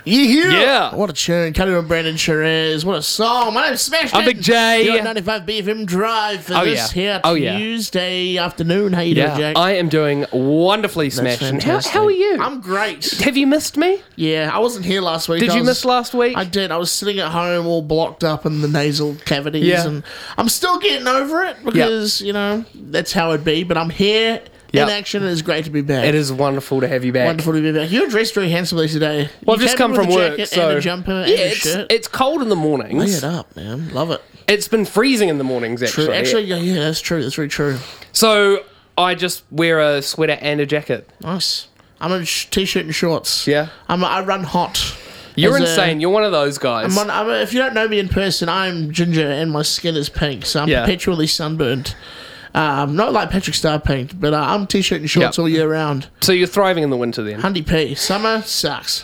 Yeah. What a tune. Cuddy and Brandon Sherez. What a song. My name's Smash. I'm Big J. You're at 95 BFM Drive for this here yeah. Tuesday afternoon. How you doing, Jack? I am doing wonderfully, Smash. And how are you? I'm great. Have you missed me? Yeah, I wasn't here last week. Did you miss last week? I did. I was sitting at home all blocked up in the nasal cavities, and I'm still getting over it because, you know, that's how it'd be. But I'm here in action. It is great to be back. It is wonderful to have you back. Wonderful to be back. You're dressed very handsomely today. Well, I've just come from work, so... and a jumper and a shirt. It's cold in the mornings. Lay it up, man. Love it. It's been freezing in the mornings, actually. True. Actually, yeah, that's true. That's very true. So, I just wear a sweater and a jacket. Nice. I'm in a t-shirt and shorts. Yeah. I run hot. You're insane. You're one of those guys. If you don't know me in person, I'm ginger and my skin is pink, so I'm perpetually sunburnt. Not like Patrick Star paint, but I'm t-shirt and shorts all year round. So you're thriving in the winter then? 100p. Summer sucks.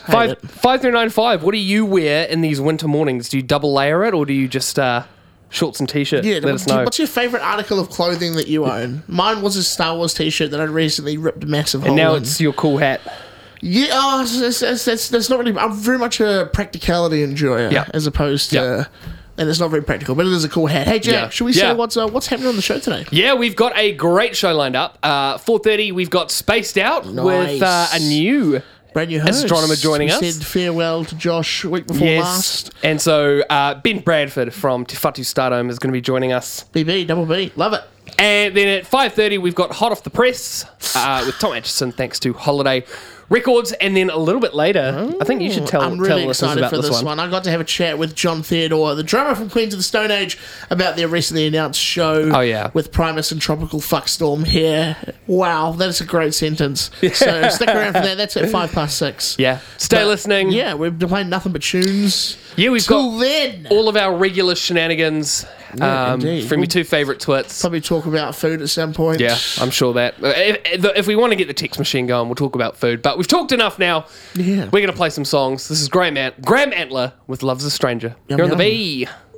5395. What do you wear in these winter mornings? Do you double layer it, or do you just shorts and t-shirt? Yeah. Let us know. What's your favourite article of clothing that you own? Mine was a Star Wars t-shirt that I recently ripped a massive hole in. And now in. it's your cool hat. Yeah, that's not really... I'm very much a practicality enjoyer as opposed to... And it's not very practical, but it is a cool hat. Hey, Jack, should we say what's happening on the show today? Yeah, we've got a great show lined up. 4:30, we've got Spaced Out with a new... Brand new host. Astronomer joining us. We said farewell to Josh week before last. And so Ben Bradford from Te Whatu Stardome is going to be joining us. BB, double B, love it. And then at 5:30, we've got Hot Off the Press with Tom Atchison, thanks to Holiday Records. And then a little bit later, I think you should tell I'm really listeners excited about for this one. I got to have a chat with John Theodore, the drummer from Queens of the Stone Age, about their recently announced show with Primus and Tropical Fuckstorm here. Wow, that is a great sentence. So stick around for that. That's at 6:05. Yeah. Stay listening. Yeah, we're playing nothing but tunes. Yeah, we've got all of our regular shenanigans from your two favourite twits. Probably talk about food at some point. Yeah, I'm sure that. If we want to get the text machine going, we'll talk about food. But we've talked enough now. Yeah. We're going to play some songs. This is Graham Antler with Love's a Stranger. You're on the B.